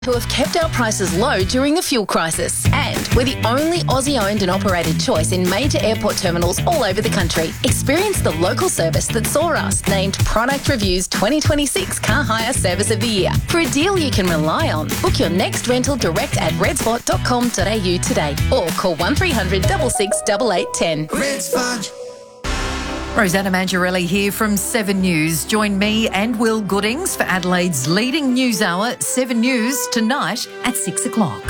who have kept our prices low during the fuel crisis. And we're the only Aussie-owned and operated choice in major airport terminals all over the country. Experience the local service that saw us named Product Review's 2026 Car Hire Service of the Year. For a deal you can rely on, book your next rental direct at redspot.com.au today or call 1300 66 8810. Red Spot. Rosanna Mangiarelli here from 7 News. Join me and Will Goodings for Adelaide's leading news hour, 7 News, tonight at 6 o'clock.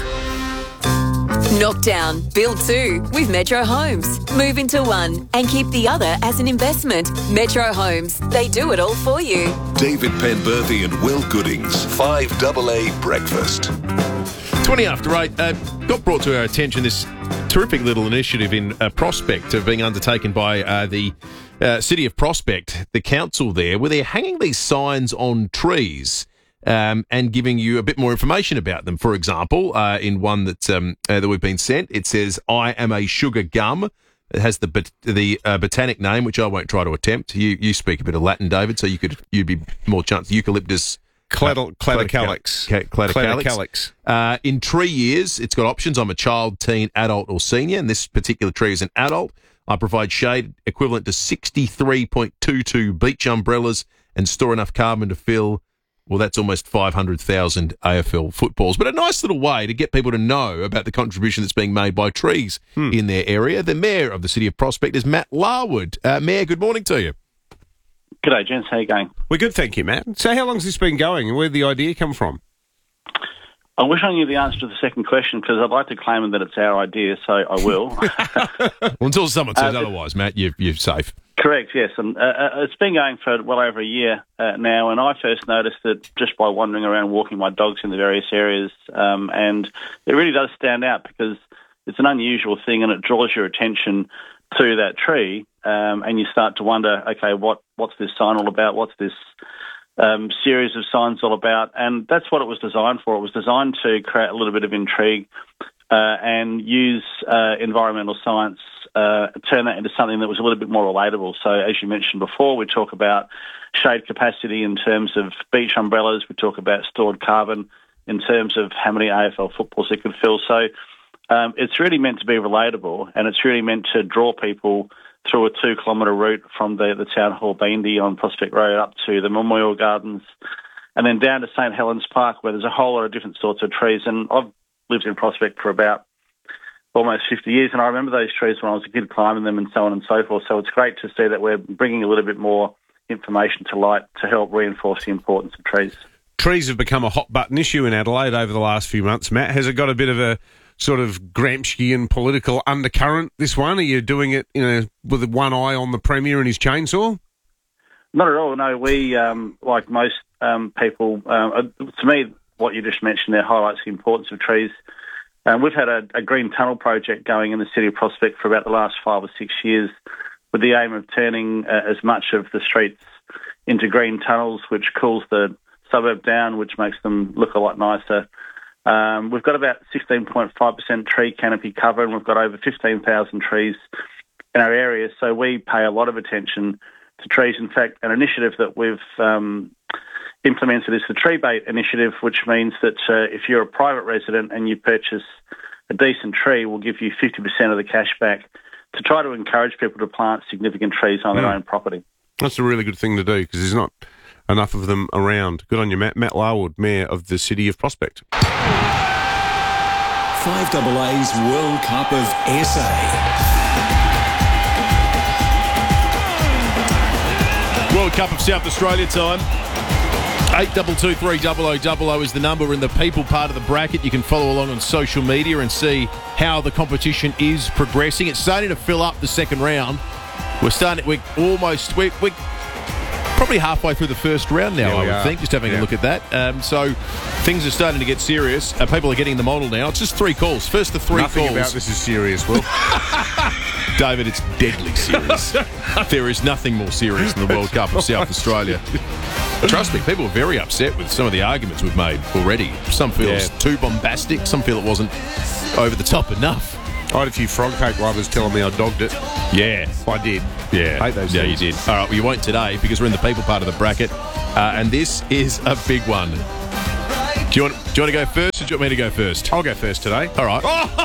Knock down, build 2 with Metro Homes. Move into one and keep the other as an investment. Metro Homes, they do it all for you. David Penberthy and Will Goodings, 5AA Breakfast. 20 after 8, got brought to our attention this terrific little initiative in Prospect being undertaken by the City of Prospect, the council there, where they're hanging these signs on trees and giving you a bit more information about them. For example, in one that we've been sent, it says, "I am a sugar gum." It has the botanic name, which I won't try to attempt. You speak a bit of Latin, David, so you'd be more chance. Eucalyptus Cladocalix. In tree years, it's got options. I'm a child, teen, adult, or senior, and this particular tree is an adult. I provide shade equivalent to 63.22 beach umbrellas and store enough carbon to fill, well, that's almost 500,000 AFL footballs. But a nice little way to get people to know about the contribution that's being made by trees in their area. The Mayor of the City of Prospect is Matt Larwood. Mayor, good morning to you. G'day, gents. How you going? We're good, thank you, Matt. So how long's this been going and where'd the idea come from? I wish I knew the answer to the second question because I'd like to claim that it's our idea, so I will. Well, until someone says otherwise, Matt, you're safe. Correct, yes. And it's been going for well over a year now, and I first noticed it just by wandering around walking my dogs in the various areas, and it really does stand out because it's an unusual thing and it draws your attention to that tree, and you start to wonder, okay, what's this sign all about? What's this series of signs all about? And that's what it was designed for. It was designed to create a little bit of intrigue and use environmental science, turn that into something that was a little bit more relatable. So as you mentioned before, we talk about shade capacity in terms of beach umbrellas. We talk about stored carbon in terms of how many AFL footballs it could fill. So it's really meant to be relatable, and it's really meant to draw people through a 2-kilometre route from the Town Hall Beandy on Prospect Road up to the Memorial Gardens and then down to St Helens Park, where there's a whole lot of different sorts of trees. And I've lived in Prospect for about almost 50 years, and I remember those trees when I was a kid climbing them and so on and so forth. So it's great to see that we're bringing a little bit more information to light to help reinforce the importance of trees. Trees have become a hot-button issue in Adelaide over the last few months, Matt. Has it got a bit of a sort of Gramscian political undercurrent, this one? Are you doing it, with one eye on the Premier and his chainsaw? Not at all, no. We, like most people, to me, what you just mentioned there highlights the importance of trees. We've had a green tunnel project going in the City of Prospect for about the last 5 or 6 years with the aim of turning as much of the streets into green tunnels, which cools the suburb down, which makes them look a lot nicer. We've got about 16.5% tree canopy cover, and we've got over 15,000 trees in our area, so we pay a lot of attention to trees. In fact, an initiative that we've implemented is the Tree Bait Initiative, which means that if you're a private resident and you purchase a decent tree, we'll give you 50% of the cash back to try to encourage people to plant significant trees on their own property. That's a really good thing to do because there's not enough of them around. Good on you, Matt. Matt Larwood, Mayor of the City of Prospect. 5AA's World Cup of SA. World Cup of South Australia time. 82230000 is the number in the people part of the bracket. You can follow along on social media and see how the competition is progressing. It's starting to fill up the second round. We're probably halfway through the first round now, I would think, just having a look at that. So things are starting to get serious. People are getting the model now. It's just 3 calls. First, the 3 Nothing calls. About this is serious, Will. David, it's deadly serious. There is nothing more serious than the World Cup of South Australia. Trust me, people are very upset with some of the arguments we've made already. Some feel it's too bombastic. Some feel it wasn't over the top enough. I had a few frog cake lovers telling me I dogged it. Yeah. I did. Yeah. Hate those Yeah, things. you did. All right, well, you won't today because we're in the people part of the bracket. And this is a big one. Do you want to go first, or do you want me to go first? I'll go first today. All right.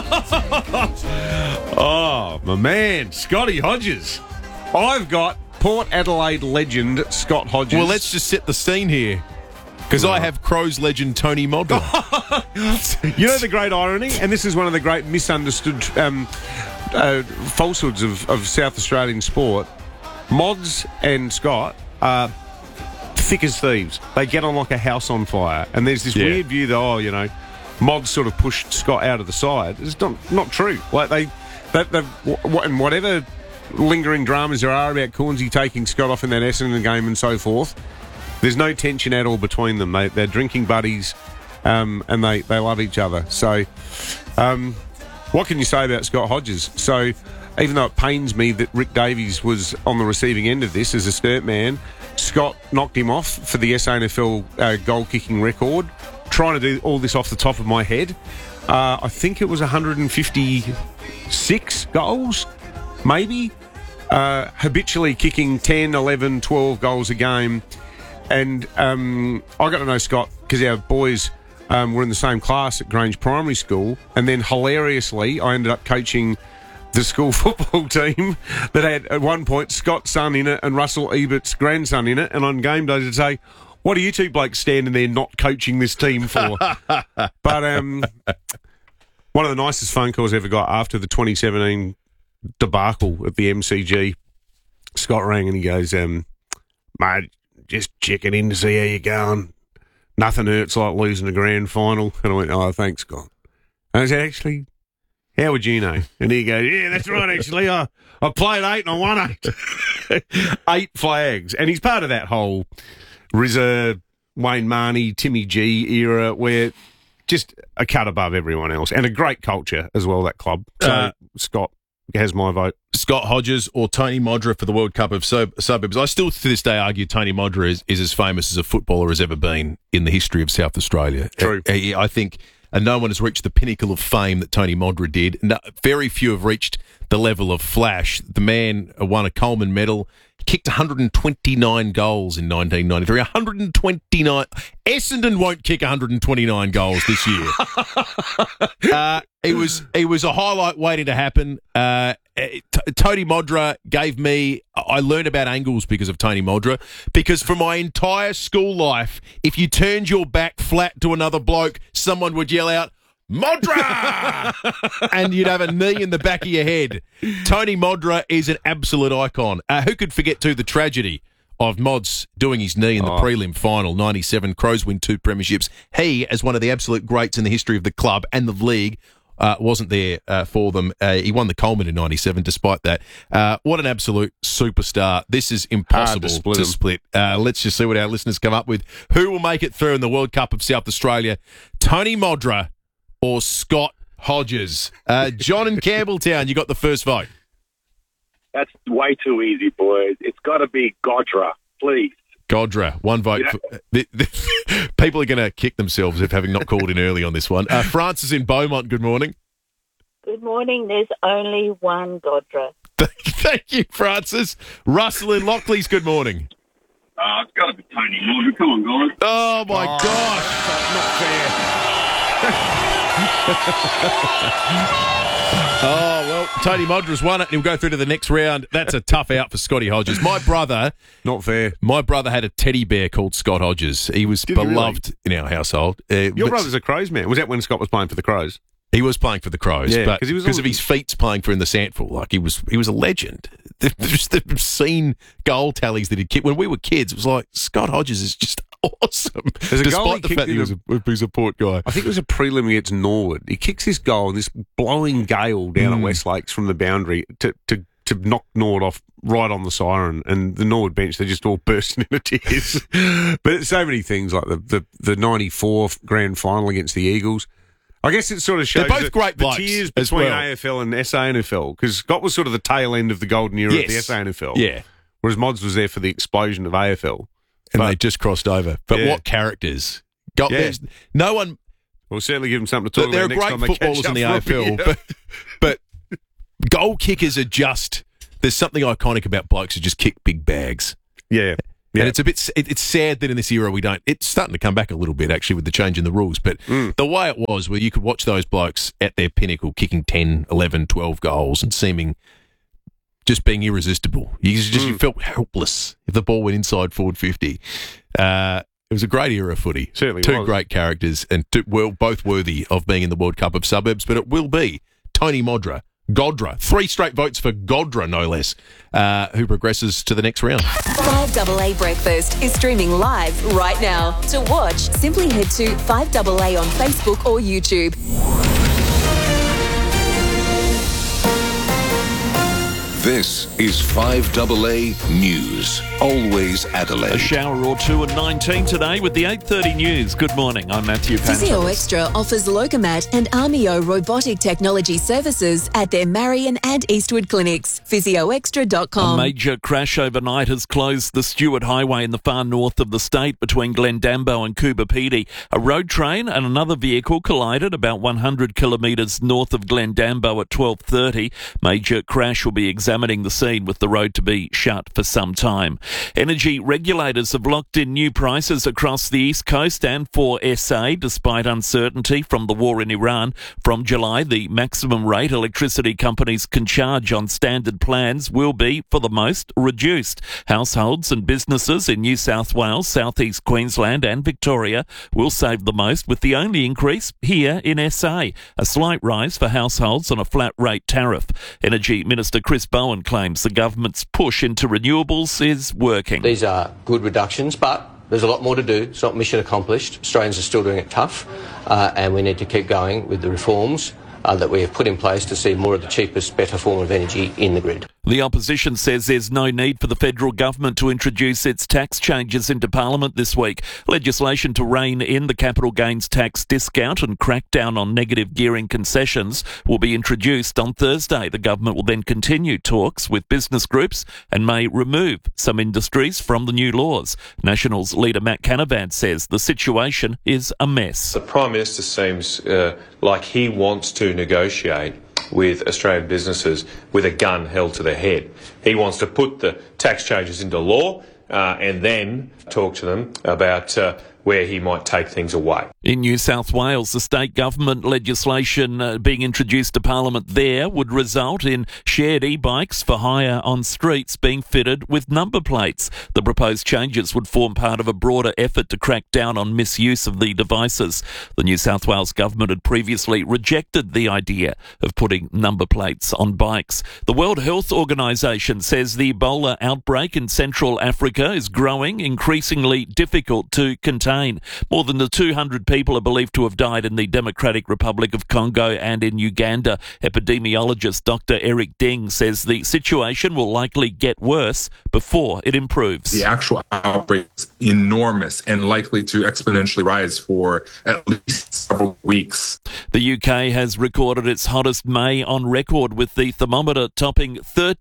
Oh, my man, Scotty Hodges. I've got Port Adelaide legend Scott Hodges. Well, let's just set the scene here. Because I have Crows legend Tony Modra. You know the great irony, and this is one of the great misunderstood falsehoods of South Australian sport. Mods and Scott are thick as thieves. They get on like a house on fire. And there's this weird view that, Mods sort of pushed Scott out of the side. It's not true. Like and whatever lingering dramas there are about Cornsey taking Scott off in that Essendon game and so forth, there's no tension at all between them. They're drinking buddies, and they love each other. So, what can you say about Scott Hodges? So, even though it pains me that Rick Davies was on the receiving end of this as a sturt man, Scott knocked him off for the SANFL goal-kicking record. Trying to do all this off the top of my head. I think it was 156 goals, maybe. Habitually kicking 10, 11, 12 goals a game. And I got to know Scott because our boys were in the same class at Grange Primary School. And then hilariously, I ended up coaching the school football team that had at one point Scott's son in it and Russell Ebert's grandson in it. And on game days, I'd say, what are you two blokes standing there not coaching this team for? But one of the nicest phone calls I ever got after the 2017 debacle at the MCG, Scott rang and he goes, mate, just checking in to see how you're going. Nothing hurts like losing a grand final. And I went, oh, thanks, Scott. And I said, actually, how would you know? And he goes, yeah, that's right, actually. I played 8 and I won 8. 8 flags. And he's part of that whole Rizza, Wayne Marnie, Timmy G era where just a cut above everyone else. And a great culture as well, that club. So, Scott has my vote. Scott Hodges or Tony Modra for the World Cup of Suburbs. I still, to this day, argue Tony Modra is as famous as a footballer has ever been in the history of South Australia. True. I think no one has reached the pinnacle of fame that Tony Modra did. No, very few have reached the level of flash. The man won a Coleman medal, kicked 129 goals in 1993. 129. Essendon won't kick 129 goals this year. It was a highlight waiting to happen. Tony Modra gave me... I learned about angles because of Tony Modra, because for my entire school life, if you turned your back flat to another bloke, someone would yell out, Modra! And you'd have a knee in the back of your head. Tony Modra is an absolute icon. Who could forget, too, the tragedy of Mods doing his knee in the prelim final, 97. Crows win 2 premierships. He, as one of the absolute greats in the history of the club and the league, wasn't there for them. He won the Coleman in 97 despite that. What an absolute superstar. This is impossible to split. Let's just see what our listeners come up with. Who will make it through in the World Cup of South Australia? Tony Modra or Scott Hodges? John in Campbelltown, you got the first vote. That's way too easy, boys. It's got to be Godra, please. Godra, one vote. People are going to kick themselves if having not called in early on this one. Francis in Beaumont, good morning. Good morning. There's only one Godra. Thank you, Francis. Russell in Lockleys, good morning. It's got to be Tony Modra. Come on, guys. Oh, my gosh. Not fair. Oh, well, Tony Modra's won it and he'll go through to the next round. That's a tough out for Scotty Hodges. My brother... Not fair. My brother had a teddy bear called Scott Hodges. He was beloved in our household. Your brother's a Crows man. Was that when Scott was playing for the Crows? He was playing for the Crows, yeah, but because of his feats playing for in the Sandful, like he was a legend. Just the obscene goal tallies that he'd kick when we were kids. It was like, Scott Hodges is just awesome. Despite the fact that he was a Port guy. I think it was a prelim against Norwood. He kicks this goal and this blowing gale down at West Lakes from the boundary to knock Norwood off right on the siren, and the Norwood bench, they're just all bursting into tears. But so many things like the 94 grand final against the Eagles. I guess it sort of shows they're both great the tears between AFL and SANFL, because Scott was sort of the tail end of the golden era of the SANFL. Yeah. Whereas Mods was there for the explosion of AFL. And they just crossed over. But what characters? No one... We'll certainly give them something to talk about next time they catch up. They're great footballers in the AFL, but goal kickers are just... There's something iconic about blokes who just kick big bags. Yeah. And it's a bit, it's sad that in this era we don't, it's starting to come back a little bit actually with the change in the rules, but the way it was where you could watch those blokes at their pinnacle kicking 10, 11, 12 goals and seeming just being irresistible. You felt helpless if the ball went inside forward 50. It was a great era of footy. Certainly Two was. great characters and both worthy of being in the World Cup of Suburbs, but it will be Tony Godra, 3 straight votes for Godra, no less, who progresses to the next round. 5AA Breakfast is streaming live right now. To watch, simply head to 5AA on Facebook or YouTube. This is 5AA News. Always Adelaide. A shower or two at 19 today with the 8:30 news. Good morning, I'm Matthew Pantelis. Physio Extra offers Locomat and Armio robotic technology services at their Marion and Eastwood clinics. PhysioExtra.com. A major crash overnight has closed the Stewart Highway in the far north of the state between Glendambo and Coober Pedy. A road train and another vehicle collided about 100 kilometres north of Glendambo at 12:30. Major crash will be examining the scene with the road to be shut for some time. Energy regulators have locked in new prices across the East Coast and for SA despite uncertainty from the war in Iran. From July, the maximum rate electricity companies can charge on standard plans will be, for the most, reduced. Households and businesses in New South Wales, South East Queensland and Victoria will save the most, with the only increase here in SA. A slight rise for households on a flat rate tariff. Energy Minister Chris Bowen claims the government's push into renewables is working. These are good reductions, but there's a lot more to do. It's not mission accomplished. Australians are still doing it tough, and we need to keep going with the reforms that we have put in place to see more of the cheapest, better form of energy in the grid. The opposition says there's no need for the federal government to introduce its tax changes into Parliament this week. Legislation to rein in the capital gains tax discount and crack down on negative gearing concessions will be introduced on Thursday. The government will then continue talks with business groups and may remove some industries from the new laws. Nationals leader Matt Canavan says the situation is a mess. The Prime Minister seems like he wants to negotiate with Australian businesses with a gun held to their head. He wants to put the tax changes into law and then talk to them about where he might take things away. In New South Wales, the state government legislation being introduced to Parliament there would result in shared e-bikes for hire on streets being fitted with number plates. The proposed changes would form part of a broader effort to crack down on misuse of the devices. The New South Wales government had previously rejected the idea of putting number plates on bikes. The World Health Organization says the Ebola outbreak in Central Africa is growing, increasingly difficult to contain. More than 200 people are believed to have died in the Democratic Republic of Congo and in Uganda. Epidemiologist Dr. Eric Ding says the situation will likely get worse before it improves. The actual outbreak is enormous and likely to exponentially rise for at least several weeks. The UK has recorded its hottest May on record, with the thermometer topping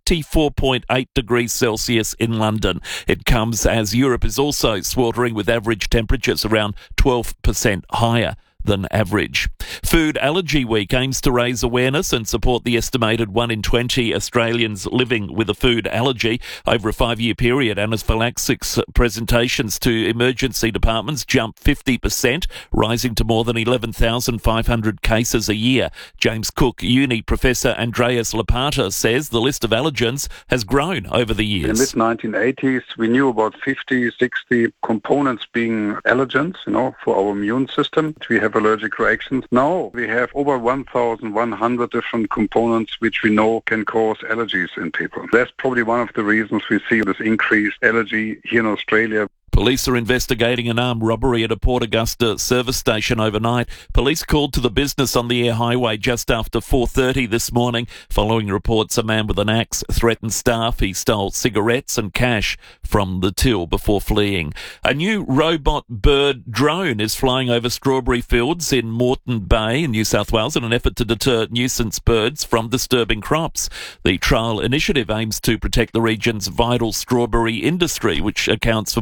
34.8 degrees Celsius in London. It comes as Europe is also sweltering with average temperatures around 12% higher than average. Food Allergy Week aims to raise awareness and support the estimated 1 in 20 Australians living with a food allergy. Over a 5-year period, anaphylaxis presentations to emergency departments jumped 50%, rising to more than 11,500 cases a year. James Cook Uni professor Andreas Lapata says the list of allergens has grown over the years. In the mid-1980s, we knew about 50, 60 components being allergens, for our immune system. We have allergic reactions. Now we have over 1,100 different components which we know can cause allergies in people. That's probably one of the reasons we see this increased allergy here in Australia. Police are investigating an armed robbery at a Port Augusta service station overnight. Police called to the business on the Air Highway just after 4:30 this morning. Following reports, a man with an axe threatened staff. He stole cigarettes and cash from the till before fleeing. A new robot bird drone is flying over strawberry fields in Moreton Bay in New South Wales in an effort to deter nuisance birds from disturbing crops. The trial initiative aims to protect the region's vital strawberry industry, which accounts for more than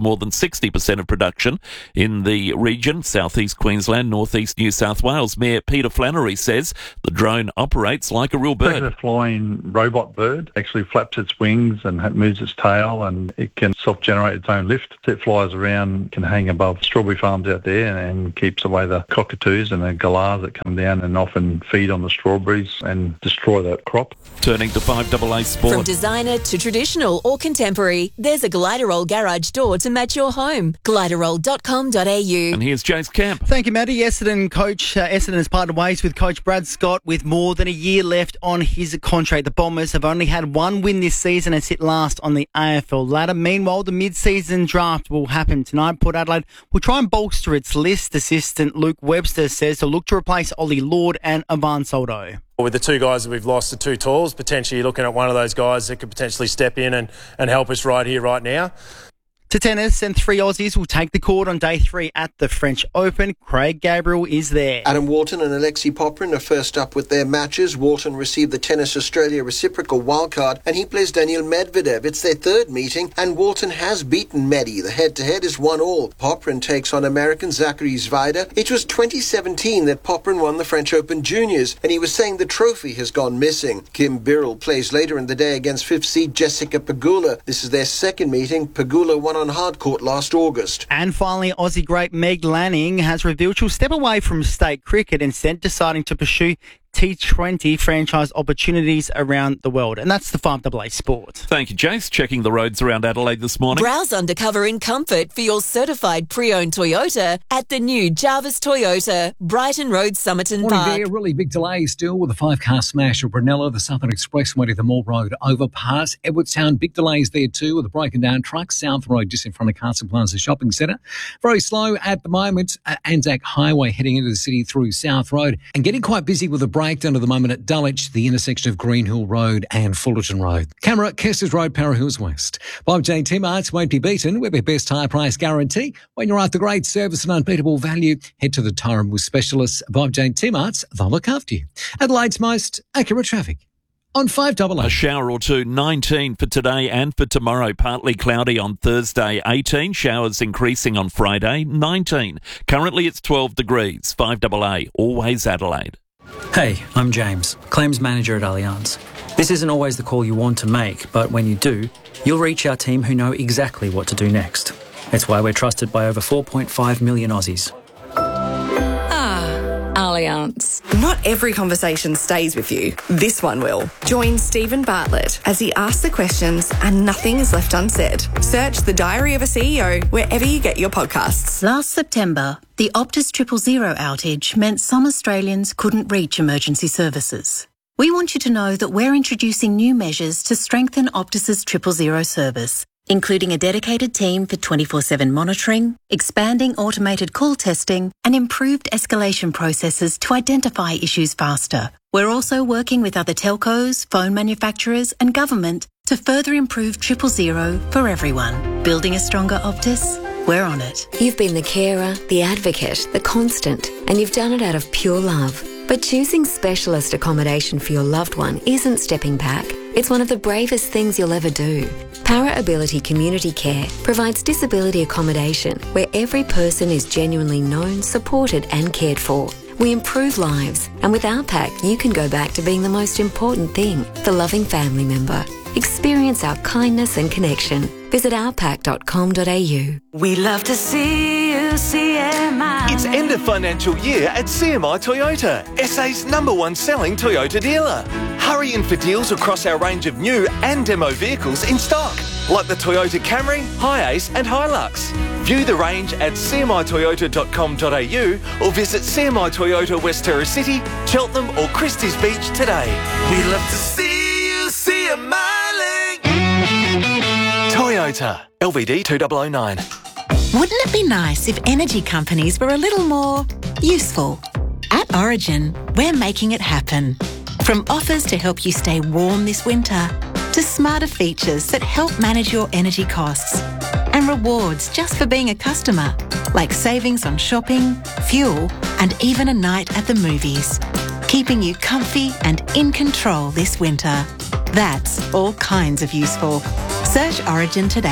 60% of production in the region, southeast Queensland, northeast New South Wales. Mayor Peter Flannery says the drone operates like a real bird. It's a flying robot bird. Actually flaps its wings and moves its tail, and it can self-generate its own lift. It flies around, can hang above strawberry farms out there and keeps away the cockatoos and the galahs that come down and often feed on the strawberries and destroy the crop. Turning to 5AA Sport. From designer to traditional or contemporary, there's a Gliderol garage door to match your home. Gliderol.com.au. And here's Jace Camp. Thank you, Matty. Essendon coach Essendon has parted ways with coach Brad Scott with more than a year left on his contract. The Bombers have only had one win this season and sit last on the AFL ladder. Meanwhile, the mid-season draft will happen tonight. Port Adelaide will try and bolster its list. Assistant Luke Webster says to look to replace Ollie Lord and Ivan Soldo. With the two guys that we've lost, the two talls, potentially looking at one of those guys that could potentially step in and help us right here, right now. To tennis, and 3 Aussies will take the court on day 3 at the French Open. Craig Gabriel is there. Adam Walton and Alexei Popyrin are first up with their matches. Walton received the Tennis Australia reciprocal wildcard, and he plays Daniil Medvedev. It's their third meeting, and Walton has beaten Medi. The head-to-head is 1-1. Popyrin takes on American Zachary Zvider. It was 2017 that Popyrin won the French Open Juniors, and he was saying the trophy has gone missing. Kim Birrell plays later in the day against 5th seed Jessica Pegula. This is their second meeting. Pegula won on hard court last August. And finally, Aussie great Meg Lanning has revealed she'll step away from state cricket, instead deciding to pursue T20 franchise opportunities around the world. And that's the 5AA Sport. Thank you, Jace. Checking the roads around Adelaide this morning. Browse undercover in comfort for your certified pre-owned Toyota at the new Jarvis Toyota, Brighton Road, Somerton Morning Park. there, really big delay still with a 5-car smash of Brunello, the Southern Expressway to the Moore Road overpass. Edwardstown, big delays there too with a broken down truck. South Road just in front of Castle Plaza Shopping Centre. Very slow at the moment at Anzac Highway heading into the city through South Road, and getting quite busy with a breakdown at the moment at Dulwich, the intersection of Greenhill Road and Fullerton Road. Camera, Kesters Road, Para Hills West. Bob J. Tim Arts won't be beaten with their best high price guarantee. When you're after great service and unbeatable value, head to the Tyramwood specialists. Bob J. Tim Arts, they'll look after you. Adelaide's most accurate traffic on 5AA. A shower or two, 19 for today and for tomorrow. Partly cloudy on Thursday, 18. Showers increasing on Friday, 19. Currently it's 12 degrees. 5AA, always Adelaide. Hey, I'm James, Claims Manager at Allianz. This isn't always the call you want to make, but when you do, you'll reach our team who know exactly what to do next. It's why we're trusted by over 4.5 million Aussies. Allianz. Not every conversation stays with you. This one will. Join Stephen Bartlett as he asks the questions and nothing is left unsaid. Search The Diary of a CEO wherever you get your podcasts. Last September, the Optus 000 outage meant some Australians couldn't reach emergency services. We want you to know that we're introducing new measures to strengthen Optus's 000 service, including a dedicated team for 24/7 monitoring, expanding automated call testing, and improved escalation processes to identify issues faster. We're also working with other telcos, phone manufacturers, and government to further improve 000 for everyone. Building a stronger Optus? We're on it. You've been the carer, the advocate, the constant, and you've done it out of pure love. But choosing specialist accommodation for your loved one isn't stepping back. It's one of the bravest things you'll ever do. Para Ability Community Care provides disability accommodation where every person is genuinely known, supported and cared for. We improve lives, and with our pack, you can go back to being the most important thing, the loving family member. Experience our kindness and connection. Visit ourpack.com.au. We love to see you, CMI. It's end of financial year at CMI Toyota, SA's #1 selling Toyota dealer. Hurry in for deals across our range of new and demo vehicles in stock, like the Toyota Camry, Hiace and Hilux. View the range at cmitoyota.com.au or visit CMI Toyota West Terrace City, Cheltenham or Christie's Beach today. We love to see you, CMI. Toyota, LVD 2009. Wouldn't it be nice if energy companies were a little more useful? At Origin, we're making it happen. From offers to help you stay warm this winter, to smarter features that help manage your energy costs, and rewards just for being a customer, like savings on shopping, fuel, and even a night at the movies, keeping you comfy and in control this winter. That's all kinds of useful. Search Origin today to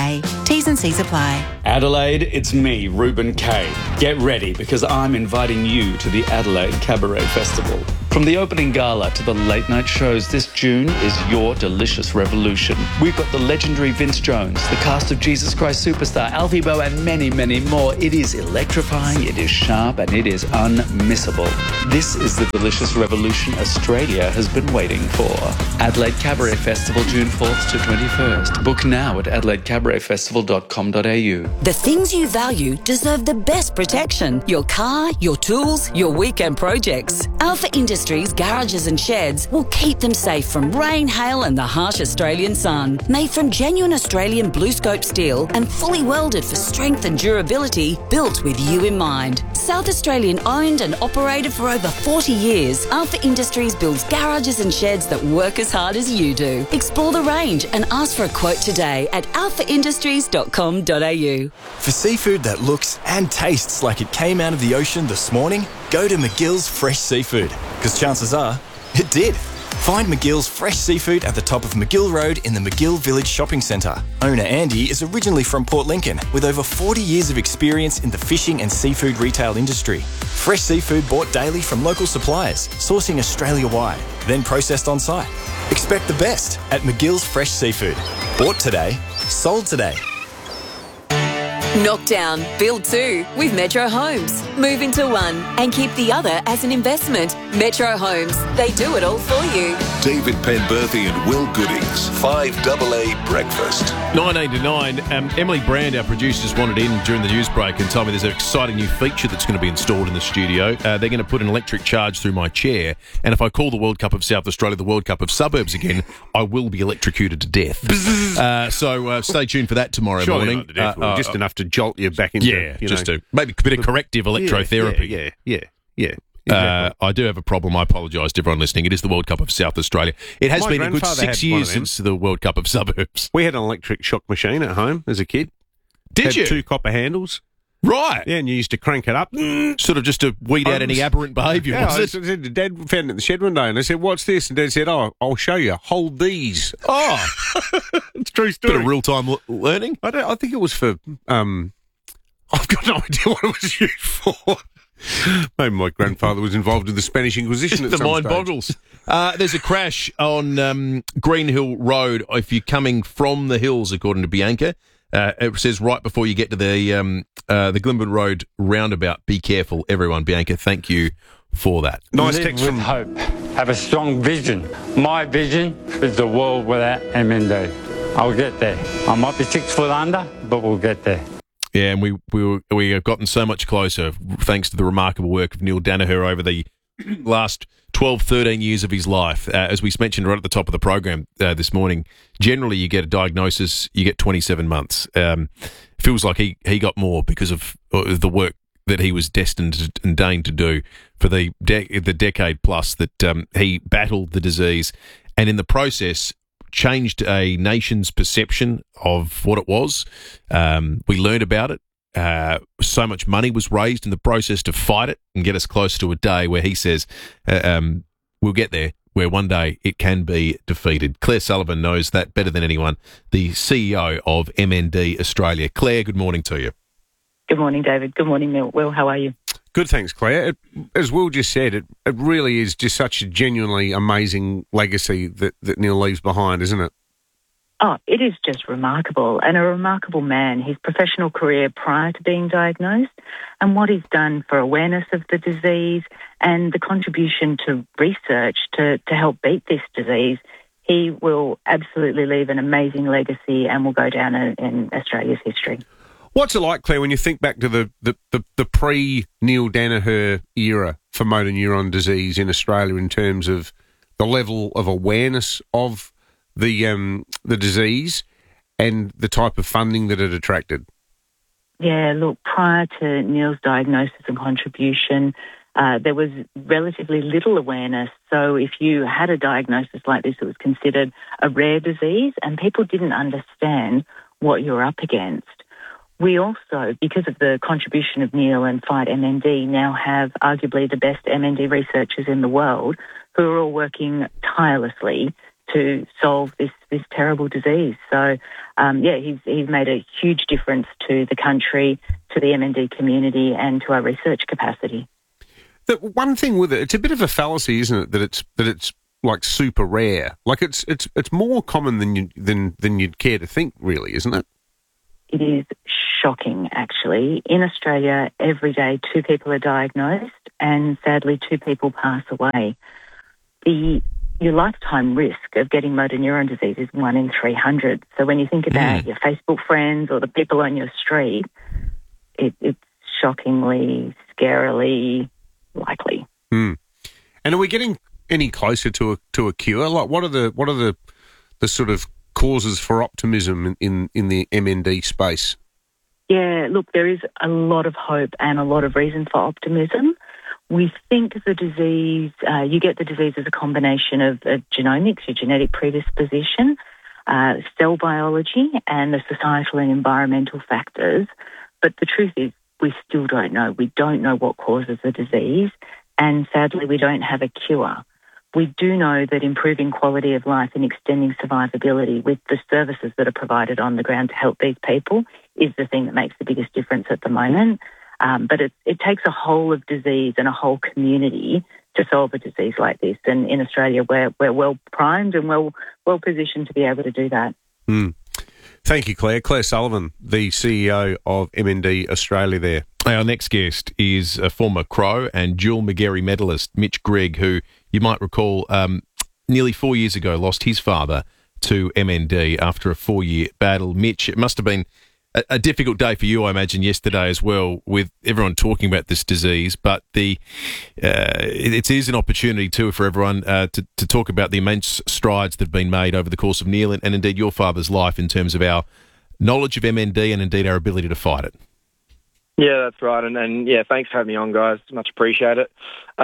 T's and C's apply. Adelaide, it's me, Ruben Kay. Get ready because I'm inviting you to the Adelaide Cabaret Festival. From the opening gala to the late night shows, this June is your delicious revolution. We've got the legendary Vince Jones, the cast of Jesus Christ Superstar, Alfie Boe, and many, many more. It is electrifying, it is sharp, and it is unmissable. This is the delicious revolution Australia has been waiting for. Adelaide Cabaret Festival, June 4th to 21st. Book now at adelaidecabaretfestival.com.au. The things you value deserve the best protection. Your car, your tools, your weekend projects. Alpha Industries garages and sheds will keep them safe from rain, hail and the harsh Australian sun. Made from genuine Australian blue scope steel and fully welded for strength and durability, built with you in mind. South Australian owned and operated for over 40 years, Alpha Industries builds garages and sheds that work as hard as you do. Explore the range and ask for a quote today at alphaindustries.com.au. For seafood that looks and tastes like it came out of the ocean this morning, go to McGill's Fresh Seafood, because chances are it did. Find McGill's Fresh Seafood at the top of McGill Road in the McGill Village Shopping Centre. Owner Andy is originally from Port Lincoln with over 40 years of experience in the fishing and seafood retail industry. Fresh seafood bought daily from local suppliers, sourcing Australia-wide, then processed on site. Expect the best at McGill's Fresh Seafood. Bought today, sold today. Knock down, build two with Metro Homes. Move into one and keep the other as an investment. Metro Homes, they do it all for you. David Penberthy and Will Goodings, 5AA Breakfast. 9 to 9. Emily Brand, our producers, wanted in during the news break and told me there's an exciting new feature that's going to be installed in the studio. They're going to put an electric charge through my chair, and if I call the World Cup of South Australia the World Cup of Suburbs again, I will be electrocuted to death. So stay tuned for that tomorrow morning. Not to death, just enough to jolt you back into, maybe a bit of corrective electrotherapy. Yeah. I do have a problem. I apologise to everyone listening. It is the World Cup of South Australia. It has been a good 6 years since the World Cup of Suburbs. We had an electric shock machine at home as a kid. Did you? 2 copper handles. Right. Yeah, and you used to crank it up. Sort of just to weed out any aberrant behaviour, was it? Dad found it in the shed one day, and I said, "What's this?" And Dad said, "Oh, I'll show you. Hold these." Oh. It's a true story. Bit of real-time learning? I think it was for... I've got no idea what it was used for. Maybe my grandfather was involved in the Spanish Inquisition at the some mind stage. boggles. There's a crash on Green Hill Road if you're coming from the hills, according to Bianca. It says right before you get to the Glenwood Road roundabout. Be careful, everyone. Bianca, thank you for that. Nice Live text with from... hope. Have a strong vision. My vision is the world without MND. I'll get there. I might be 6 foot under, but we'll get there. Yeah, and we have gotten so much closer thanks to the remarkable work of Neil Danaher over the last 12, 13 years of his life. As we mentioned right at the top of the program this morning, generally you get a diagnosis, you get 27 months. Feels like he got more because of the work that he was destined and deigned to do for the decade plus that he battled the disease, and in the process changed a nation's perception of what it was. We learned about it. So much money was raised in the process to fight it and get us close to a day where he says we'll get there, where one day it can be defeated. Claire Sullivan knows that better than anyone, the CEO of MND Australia. Claire, good morning to you. Good morning, David. Good morning, Will. How are you? Good, thanks, Claire. As Will just said, it really is just such a genuinely amazing legacy that Neil leaves behind, isn't it? Oh, it is just remarkable, and a remarkable man. His professional career prior to being diagnosed and what he's done for awareness of the disease and the contribution to research to help beat this disease, he will absolutely leave an amazing legacy and will go down in Australia's history. What's it like, Claire, when you think back to the pre-Neil Danaher era for motor neuron disease in Australia in terms of the level of awareness of the disease and the type of funding that it attracted? Yeah, look, prior to Neil's diagnosis and contribution, there was relatively little awareness. So if you had a diagnosis like this, it was considered a rare disease and people didn't understand what you're up against. We also, because of the contribution of Neil and Fight MND, now have arguably the best MND researchers in the world who are all working tirelessly to solve this terrible disease. So, he's made a huge difference to the country, to the MND community, and to our research capacity. The one thing with it, it's a bit of a fallacy, isn't it? That it's like super rare. Like it's more common than you'd care to think, really, isn't it? It is shocking, actually. In Australia, every day 2 people are diagnosed, and sadly 2 people pass away. Your lifetime risk of getting motor neuron disease is 1 in 300. So when you think about your Facebook friends or the people on your street, it's shockingly, scarily likely. And are we getting any closer to a cure? Like, what are the sort of causes for optimism in the MND space? Yeah, look, there is a lot of hope and a lot of reason for optimism. We think the disease, you get the disease as a combination of genomics, your genetic predisposition, cell biology, and the societal and environmental factors. But the truth is, we still don't know. We don't know what causes the disease, and sadly, we don't have a cure. We do know that improving quality of life and extending survivability with the services that are provided on the ground to help these people is the thing that makes the biggest difference at the moment. But it takes a whole of disease and a whole community to solve a disease like this. And in Australia, we're well primed and well positioned to be able to do that. Thank you, Claire. Claire Sullivan, the CEO of MND Australia there. Our next guest is a former Crow and dual Magarey medalist, Mitch Gregg, who you might recall nearly 4 years ago lost his father to MND after a 4-year battle. Mitch, it must have been a difficult day for you, I imagine, yesterday as well, with everyone talking about this disease. But it is an opportunity too for everyone to talk about the immense strides that have been made over the course of Neil and indeed your father's life in terms of our knowledge of MND and indeed our ability to fight it. Yeah, that's right, and yeah, thanks for having me on, guys. Much appreciate it.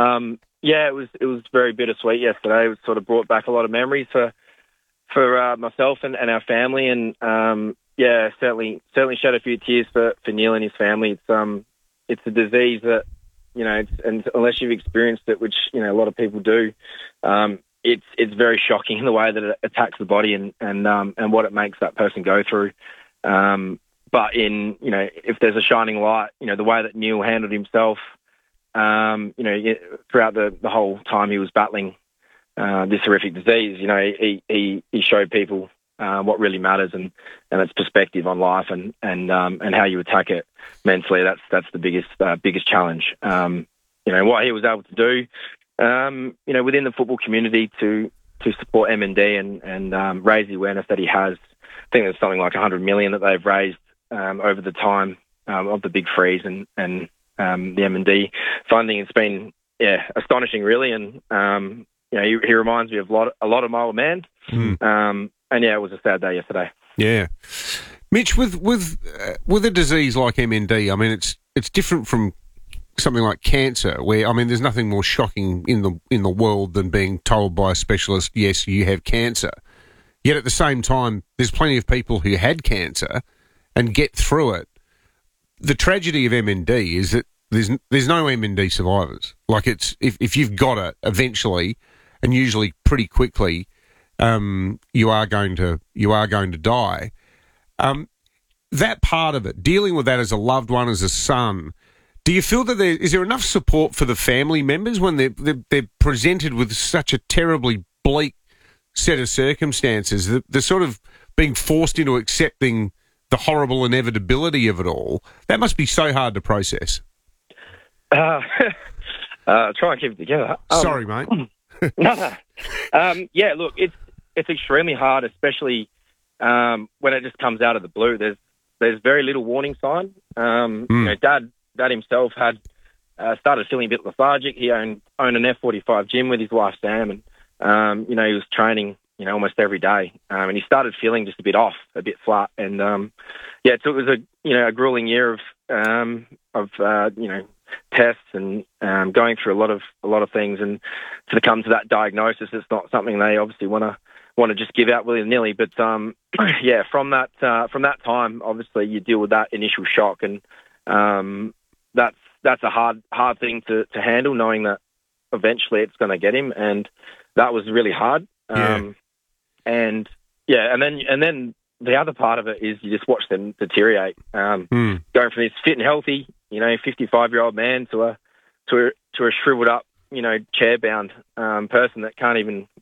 It was very bittersweet yesterday. It sort of brought back a lot of memories for myself and our family, and certainly shed a few tears for Neil and his family. It's a disease that, and unless you've experienced it, which a lot of people do, it's very shocking in the way that it attacks the body and what it makes that person go through. But if there's a shining light, the way that Neil handled himself, throughout the whole time he was battling this horrific disease, he showed people what really matters and its perspective on life and how you attack it mentally. That's the biggest challenge. What he was able to do, within the football community to support MND and raise the awareness that he has. I think there's something like 100 million that they've raised over the time of the big freeze and the MND funding. It's been astonishing, really, and he reminds me of a lot of my old man. And it was a sad day yesterday. Yeah, Mitch, with a disease like MND, I mean, it's different from something like cancer, where there's nothing more shocking in the world than being told by a specialist, yes, you have cancer. Yet at the same time, there's plenty of people who had cancer and get through it. The tragedy of MND is that there's no MND survivors. Like, it's if you've got it eventually, and usually pretty quickly, you are going to die. That part of it, dealing with that as a loved one, as a son, do you feel that is there enough support for the family members when they're presented with such a terribly bleak set of circumstances? They're sort of being forced into accepting the horrible inevitability of it all. That must be so hard to process. Try and keep it together. Sorry, mate. No. Look, it's extremely hard, especially when it just comes out of the blue. There's very little warning sign. Dad himself had started feeling a bit lethargic. He owned an F45 gym with his wife Sam, and he was training almost every day, and he started feeling just a bit off, a bit flat, and it was a grueling year of tests and going through a lot of things, and to come to that diagnosis, it's not something they obviously want to just give out willy-nilly. But from that time, obviously you deal with that initial shock, and that's a hard thing to handle, knowing that eventually it's going to get him, and that was really hard. and then the other part of it is you just watch them deteriorate. Going from this fit and healthy, 55-year-old man to a shriveled up, chair-bound person that can't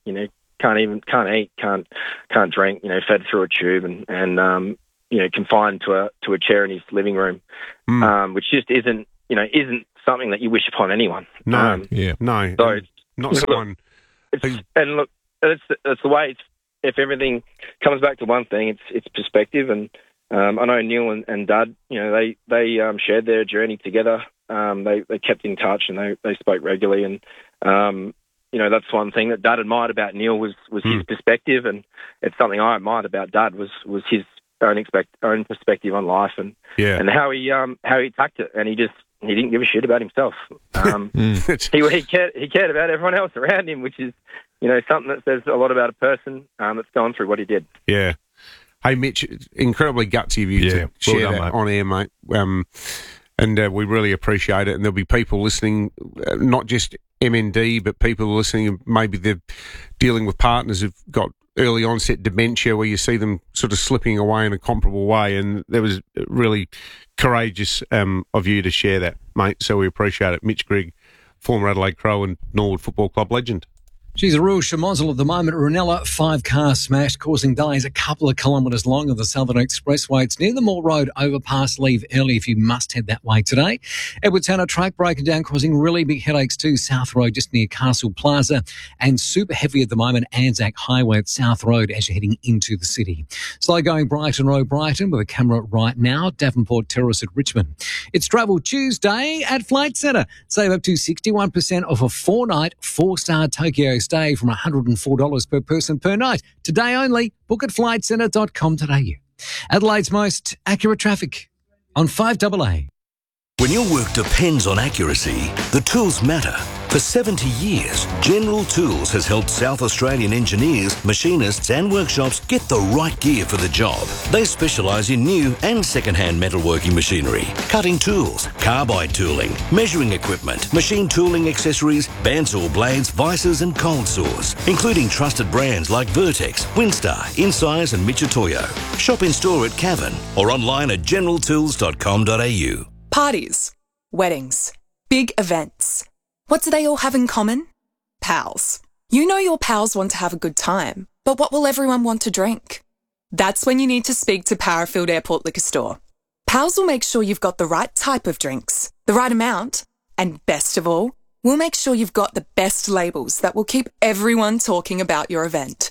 eat, can't drink, fed through a tube and confined to a chair in his living room, which just isn't something that you wish upon anyone. No, no. So not someone. And look, that's the way. If everything comes back to one thing, it's perspective. And I know Neil and Dad, they shared their journey together. They kept in touch and they spoke regularly. And that's one thing that Dad admired about Neil was his perspective, and it's something I admired about Dad was his own perspective on life and how he attacked it. And he didn't give a shit about himself. He cared about everyone else around him, which is something that says a lot about a person that's gone through what he did. Yeah. Hey, Mitch, incredibly gutsy of you to share that on air, mate. And we really appreciate it. And there'll be people listening, not just MND, but people listening, maybe they're dealing with partners who've got early onset dementia where you see them sort of slipping away in a comparable way. And there was really courageous of you to share that, mate. So we appreciate it. Mitch Grigg, former Adelaide Crow and Norwood Football Club legend. She's a real schmozzle at the moment. Runella, 5-car smash, causing delays a couple of kilometres long of the Southern Expressway. It's near the Moore Road overpass. Leave early if you must head that way today. Edwardstown track breaking down, causing really big headaches too. South Road just near Castle Plaza. And super heavy at the moment, Anzac Highway at South Road as you're heading into the city. Slow going Brighton Road, Brighton with a camera right now. Davenport Terrace at Richmond. It's Travel Tuesday at Flight Centre. Save up to 61% off a 4-night, 4-star Tokyo stay from $104 per person per night. Today only. Book at flightcentre.com.au. Adelaide's most accurate traffic on 5AA. When your work depends on accuracy, the tools matter. For 70 years, General Tools has helped South Australian engineers, machinists and workshops get the right gear for the job. They specialise in new and second-hand metalworking machinery, cutting tools, carbide tooling, measuring equipment, machine tooling accessories, bandsaw blades, vices and cold saws, including trusted brands like Vertex, Winstar, Incise and Michitoyo. Shop in-store at Cavan or online at generaltools.com.au. Parties, weddings, big events. What do they all have in common? Pals. You know your pals want to have a good time, but what will everyone want to drink? That's when you need to speak to Powerfield Airport Liquor Store. Pals will make sure you've got the right type of drinks, the right amount, and best of all, we'll make sure you've got the best labels that will keep everyone talking about your event.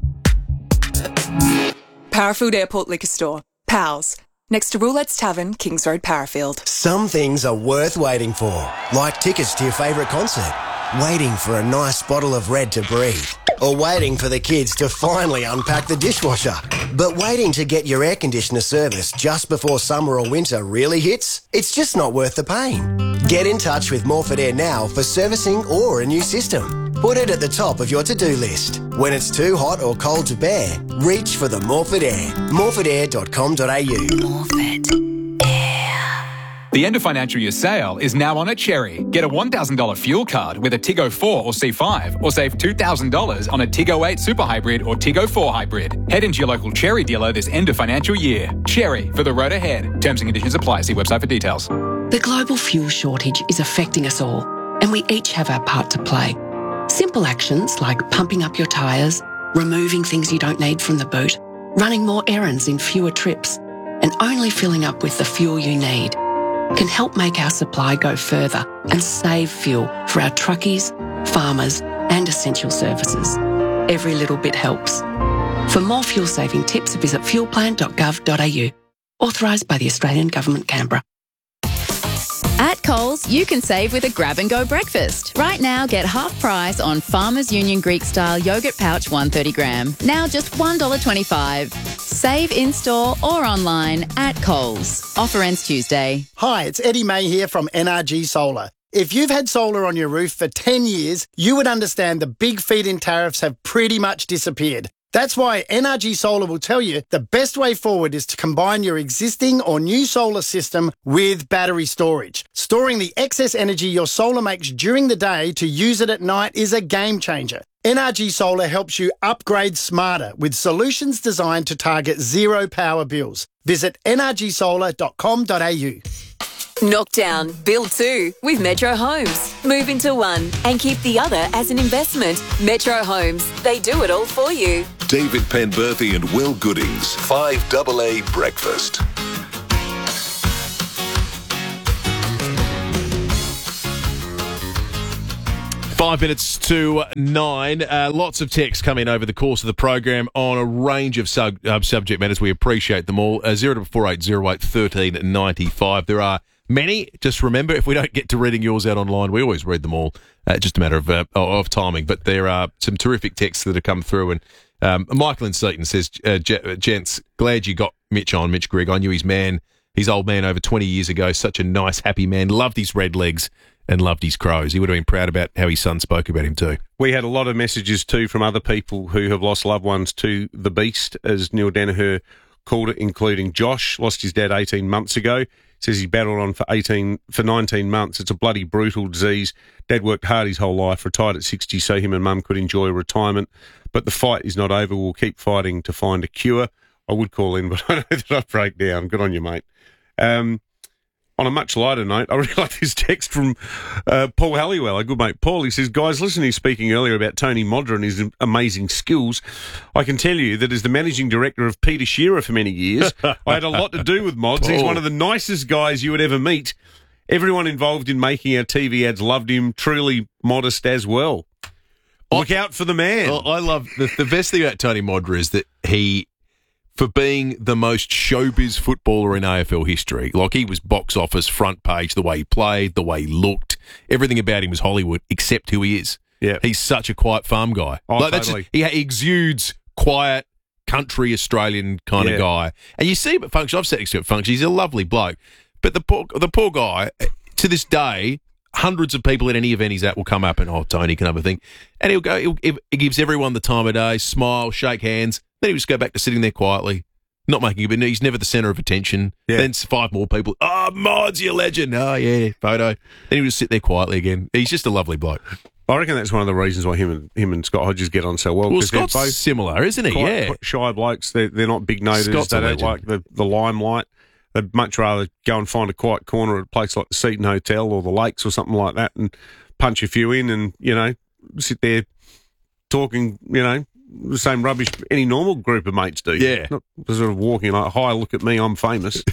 Powerfield Airport Liquor Store. Pals. Next to Roulette's Tavern, Kings Road, Powerfield. Some things are worth waiting for, like tickets to your favourite concert, waiting for a nice bottle of Red to breathe, or waiting for the kids to finally unpack the dishwasher. But waiting to get your air conditioner serviced just before summer or winter really hits? It's just not worth the pain. Get in touch with Morford Air now for servicing or a new system. Put it at the top of your to-do list. When it's too hot or cold to bear, reach for the Morford Air. morfordair.com.au. Morford Air. The end of financial year sale is now on at Cherry. Get a $1,000 fuel card with a Tiggo 4 or C5, or save $2,000 on a Tiggo 8 Super Hybrid or Tiggo 4 Hybrid. Head into your local Cherry dealer this end of financial year. Cherry, for the road ahead. Terms and conditions apply. See website for details. The global fuel shortage is affecting us all, and we each have our part to play. Simple actions like pumping up your tyres, removing things you don't need from the boot, running more errands in fewer trips, and only filling up with the fuel you need can help make our supply go further and save fuel for our truckies, farmers, and essential services. Every little bit helps. For more fuel-saving tips, visit fuelplan.gov.au. Authorised by the Australian Government, Canberra. At Coles, you can save with a grab-and-go breakfast. Right now, get half price on Farmers Union Greek-style yoghurt pouch 130 gram. Now just $1.25. Save in-store or online at Coles. Offer ends Tuesday. Hi, it's Eddie May here from NRG Solar. If you've had solar on your roof for 10 years, you would understand the big feed-in tariffs have pretty much disappeared. That's why NRG Solar will tell you the best way forward is to combine your existing or new solar system with battery storage. Storing the excess energy your solar makes during the day to use it at night is a game changer. NRG Solar helps you upgrade smarter with solutions designed to target zero power bills. Visit nrgsolar.com.au. Knock down, build two with Metro Homes. Move into one and keep the other as an investment. Metro Homes, they do it all for you. David Penberthy and Will Goodings, 5AA Breakfast. Five minutes to 9. Lots of texts come in over the course of the program on a range of subject matters. We appreciate them all. 048008 1395. There are many. Just remember, if we don't get to reading yours out online, we always read them all. Just a matter of timing. But there are some terrific texts that have come through. And Michael in Seaton says, gents, glad you got Mitch on, Mitch Grigg. I knew his old man over 20 years ago. Such a nice, happy man. Loved his red legs and loved his crows. He would have been proud about how his son spoke about him too. We had a lot of messages too from other people who have lost loved ones to the beast, as Neil Danaher called it, including Josh. Lost his dad 18 months ago. Says he battled on for 19 months. It's a bloody brutal disease. Dad worked hard his whole life, retired at 60 so him and Mum could enjoy retirement. But the fight is not over. We'll keep fighting to find a cure. I would call in, but I know that I break down. Good on you, mate. On a much lighter note, I really like this text from Paul Halliwell, a good mate Paul. He says, guys, listening to you speaking earlier about Tony Modra and his amazing skills, I can tell you that as the managing director of Peter Shearer for many years, I had a lot to do with Mods. He's one of the nicest guys you would ever meet. Everyone involved in making our TV ads loved him, truly modest as well. Look out for the man. I love the best thing about Tony Modra is that for being the most showbiz footballer in AFL history. Like, he was box office, front page, the way he played, the way he looked. Everything about him was Hollywood, except who he is. Yeah. He's such a quiet farm guy. Oh, like, totally. He exudes quiet, country Australian kind of guy. And you see him at function. I've sat next to him at function. He's a lovely bloke. But the poor guy, to this day, hundreds of people at any event he's at will come up and, Tony can have a thing. And he'll go, he gives everyone the time of day, smile, shake hands. Then he'll just go back to sitting there quietly, not making a bit. He's never the centre of attention. Yeah. Then 5 more people. Oh, Mods, you legend. Oh, yeah, photo. Then he'll just sit there quietly again. He's just a lovely bloke. I reckon that's one of the reasons why him and Scott Hodges get on so well. Well, Scott's both similar, isn't he? Quite shy blokes. They're not big noters. Scott's they a don't legend. like the limelight. They'd much rather go and find a quiet corner at a place like the Seaton Hotel or the Lakes or something like that and punch a few in and, sit there talking, the same rubbish any normal group of mates do. Yeah. Not sort of walking like, hi, look at me, I'm famous.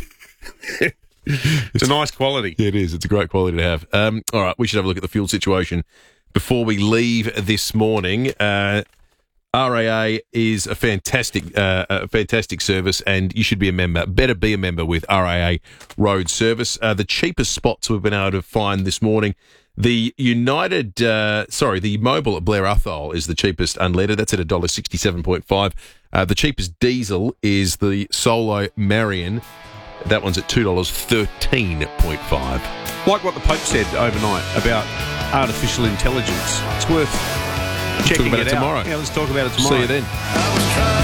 It's a nice quality. Yeah, it is. It's a great quality to have. All right, we should have a look at the fuel situation before we leave this morning. RAA is a fantastic service, and you should be a member. Better be a member with RAA Road Service. The cheapest spots we've been able to find this morning. The the Mobile at Blair Athol is the cheapest unleaded. That's at $1.67.5. The cheapest diesel is the Solo Marion. That one's at $2.13.5. Like what the Pope said overnight about artificial intelligence. It's worth checking Talk about it tomorrow. Yeah, let's talk about it tomorrow. See you then.